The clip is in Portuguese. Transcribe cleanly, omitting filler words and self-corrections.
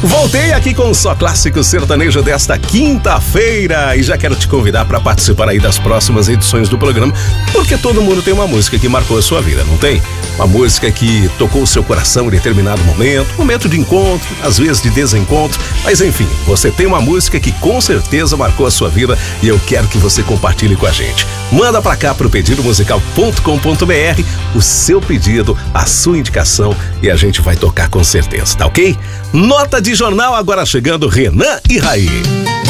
Voltei aqui com o Só Clássico Sertanejo desta quinta-feira e já quero te convidar para participar aí das próximas edições do programa, porque todo mundo tem uma música que marcou a sua vida, não tem? Uma música que tocou o seu coração em determinado momento de encontro, às vezes de desencontro, mas enfim, você tem uma música que com certeza marcou a sua vida e eu quero que você compartilhe com a gente. Manda pra cá pro pedidomusical.com.br o seu pedido, a sua indicação e a gente vai tocar com certeza, tá ok? Nota de jornal agora chegando, Renan e Raí.